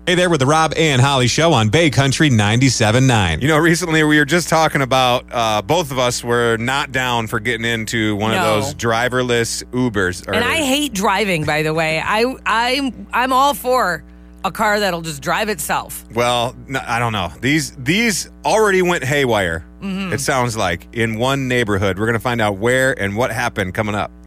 Hey there with the Rob and Holly Show on Bay Country 97.9. You know, recently we were just talking about both of us were not down for getting into one of those driverless Ubers. And I hate driving, by the way. I'm all for a car that'll just drive itself. Well, no, I don't know. These already went haywire, it sounds like, in one neighborhood. We're going to find out where and what happened coming up.